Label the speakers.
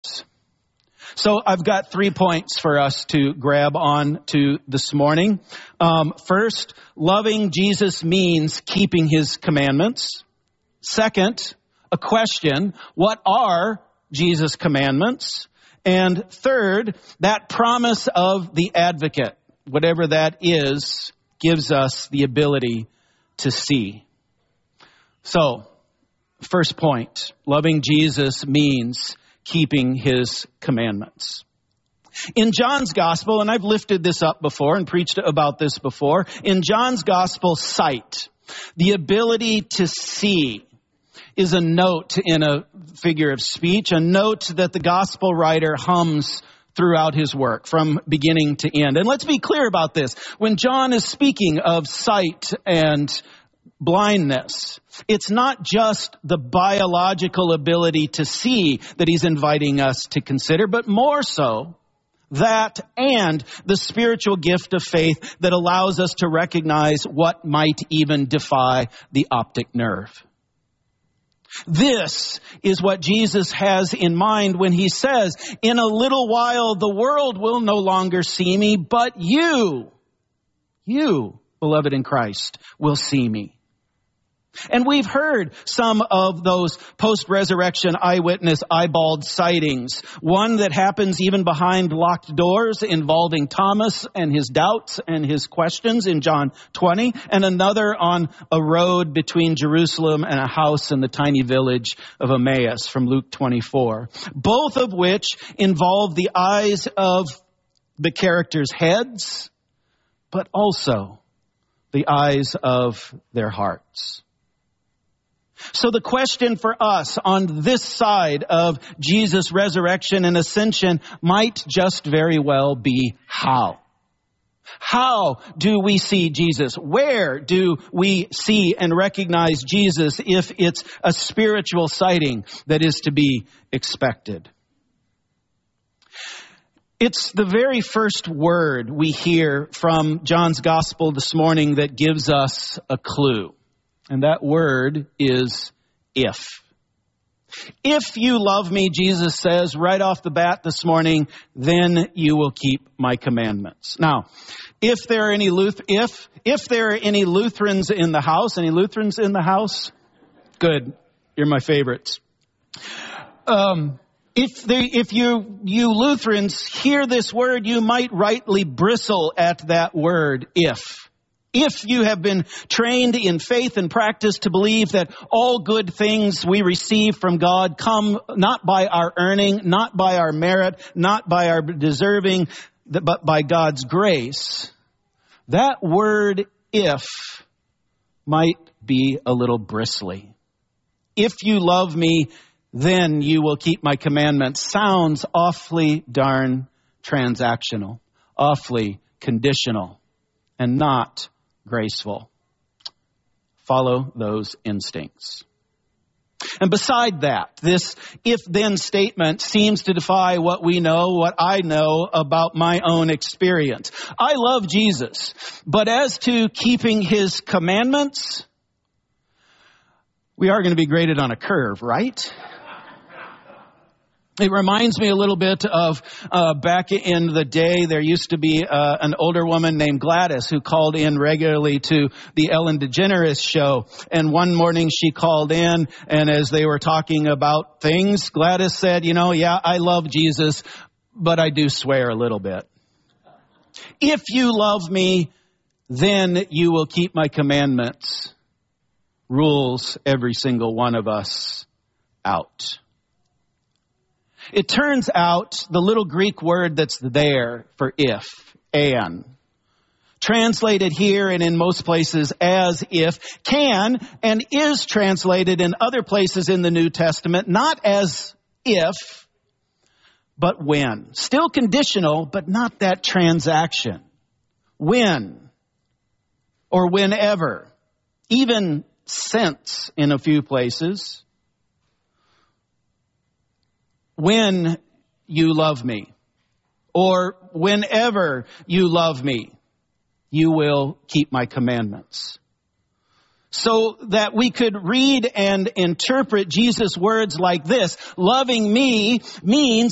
Speaker 1: So I've got 3 points for us to grab on to this morning. First, loving Jesus means keeping his commandments. Second, a question, what are Jesus' commandments? And third, that promise of the advocate, whatever that is, gives us the ability to see. So, first point, loving Jesus means keeping his commandments. In John's gospel, and I've lifted this up before and preached about this before, in John's gospel, sight, the ability to see, is a note in a figure of speech, a note that the gospel writer hums throughout his work from beginning to end. And let's be clear about this. When John is speaking of sight and blindness, it's not just the biological ability to see that he's inviting us to consider, but more so that and the spiritual gift of faith that allows us to recognize what might even defy the optic nerve. This is what Jesus has in mind when he says, in a little while the world will no longer see me, but you, beloved in Christ, will see me. And we've heard some of those post-resurrection eyewitness eyeballed sightings. One that happens even behind locked doors involving Thomas and his doubts and his questions in John 20. And another on a road between Jerusalem and a house in the tiny village of Emmaus from Luke 24. Both of which involve the eyes of the characters' heads, but also the eyes of their hearts. So the question for us on this side of Jesus' resurrection and ascension might just very well be how. How do we see Jesus? Where do we see and recognize Jesus if it's a spiritual sighting that is to be expected? It's the very first word we hear from John's gospel this morning that gives us a clue. And that word is if. If you love me, Jesus says right off the bat this morning, then you will keep my commandments. Now, if there are any Lutherans in the house, any Lutherans in the house? Good. You're my favorites. If you Lutherans hear this word, you might rightly bristle at that word, if. If you have been trained in faith and practice to believe that all good things we receive from God come not by our earning, not by our merit, not by our deserving, but by God's grace, that word if might be a little bristly. If you love me, then you will keep my commandments. Sounds awfully darn transactional, awfully conditional, and not graceful. Follow those instincts. And beside that, this if-then statement seems to defy what we know, what I know about my own experience. I love Jesus, but as to keeping his commandments, we are going to be graded on a curve, right? It reminds me a little bit of back in the day, there used to be an older woman named Gladys who called in regularly to the Ellen DeGeneres show. And one morning she called in, and as they were talking about things, Gladys said, yeah, I love Jesus, but I do swear a little bit. If you love me, then you will keep my commandments. Rules every single one of us out. It turns out the little Greek word that's there for if, an, translated here and in most places as if, can and is translated in other places in the New Testament, not as if, but when. Still conditional, but not that transaction. When or whenever, even since in a few places. When you love me, or whenever you love me, you will keep my commandments. So that we could read and interpret Jesus' words like this. Loving me means